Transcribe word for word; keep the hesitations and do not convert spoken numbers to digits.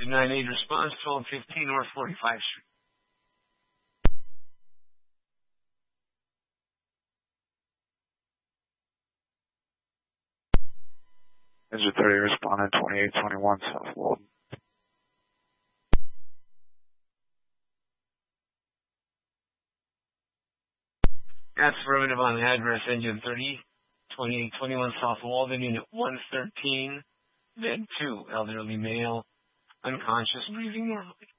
nine eight response, twelve fifteen North forty-five Street. Engine thirty responding, twenty-eight twenty-one South Walden. That's affirmative on the address, Engine thirty, twenty-eight twenty-one South Walden, Unit one thirteen, bed two, elderly male, unconscious, breathing normally.